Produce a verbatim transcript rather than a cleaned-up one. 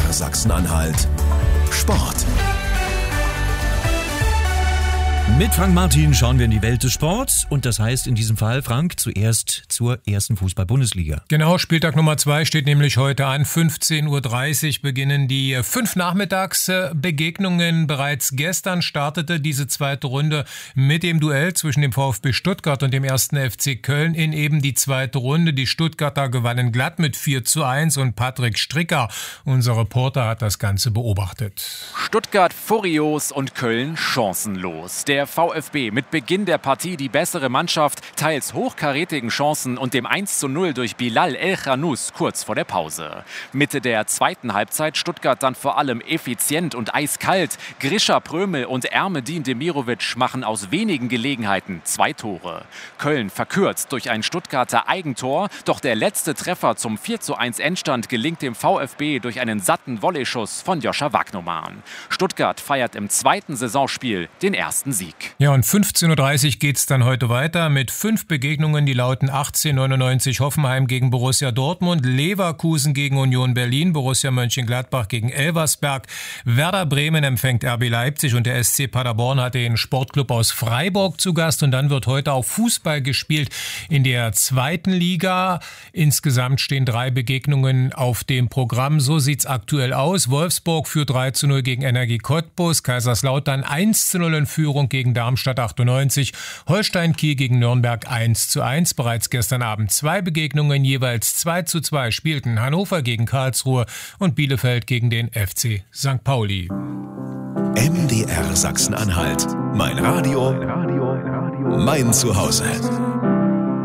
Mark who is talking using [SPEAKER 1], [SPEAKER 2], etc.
[SPEAKER 1] R Sachsen-Anhalt Sport.
[SPEAKER 2] Mit Frank Martin schauen wir in die Welt des Sports und das heißt in diesem Fall, Frank, zuerst zur ersten Fußball-Bundesliga.
[SPEAKER 3] Genau, Spieltag Nummer zwei steht nämlich heute an. fünfzehn Uhr dreißig beginnen die fünf Nachmittagsbegegnungen. Bereits gestern startete diese zweite Runde mit dem Duell zwischen dem VfB Stuttgart und dem ersten F C Köln in eben die zweite Runde. Die Stuttgarter gewannen glatt mit vier zu eins und Patrick Stricker, unser Reporter, hat das Ganze beobachtet.
[SPEAKER 4] Stuttgart furios und Köln chancenlos. Der VfB mit Beginn der Partie die bessere Mannschaft, teils hochkarätigen Chancen und dem eins zu null durch Bilal El-Khanous kurz vor der Pause. Mitte der zweiten Halbzeit Stuttgart dann vor allem effizient und eiskalt. Grisha Prömel und Ermedin Demirovic machen aus wenigen Gelegenheiten zwei Tore. Köln verkürzt durch ein Stuttgarter Eigentor, doch der letzte Treffer zum vier zu eins Endstand gelingt dem VfB durch einen satten Volleyschuss von Joscha Wagnoman. Stuttgart feiert im zweiten Saisonspiel den ersten Sieg.
[SPEAKER 3] Ja, und fünfzehn Uhr dreißig geht es dann heute weiter mit fünf Begegnungen, die lauten achtzehnhundertneunundneunzig Hoffenheim gegen Borussia Dortmund, Leverkusen gegen Union Berlin, Borussia Mönchengladbach gegen Elversberg, Werder Bremen empfängt R B Leipzig und der S C Paderborn hat den Sportclub aus Freiburg zu Gast. Und dann wird heute auch Fußball gespielt in der zweiten Liga. Insgesamt stehen drei Begegnungen auf dem Programm. So sieht's aktuell aus. Wolfsburg führt drei zu null gegen Energie Cottbus, Kaiserslautern eins zu null in Führung gegen Darmstadt achtundneunzig, Holstein Kiel gegen Nürnberg eins zu eins. Bereits gestern Abend zwei Begegnungen, jeweils zwei zu zwei spielten Hannover gegen Karlsruhe und Bielefeld gegen den F C Sankt Pauli.
[SPEAKER 1] M D R Sachsen-Anhalt. Mein Radio, mein Zuhause.